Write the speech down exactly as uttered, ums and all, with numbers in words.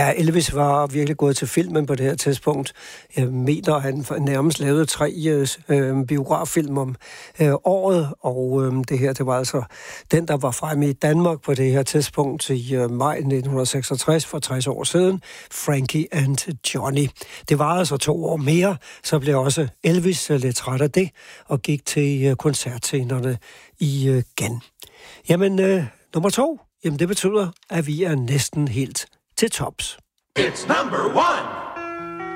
Ja, Elvis var virkelig gået til filmen på det her tidspunkt. Jeg mener, han nærmest lavede tre øh, biograffilm om øh, året, og øh, det her, det var altså den, der var fremme i Danmark på det her tidspunkt i øh, maj nitten seksogtres, for tres år siden, Frankie and Johnny. Det var altså to år mere, så blev også Elvis lidt træt af det, og gik til øh, koncertscenerne igen. Jamen, øh, nummer to, jamen det betyder, at vi er næsten helt til tops. It's number one!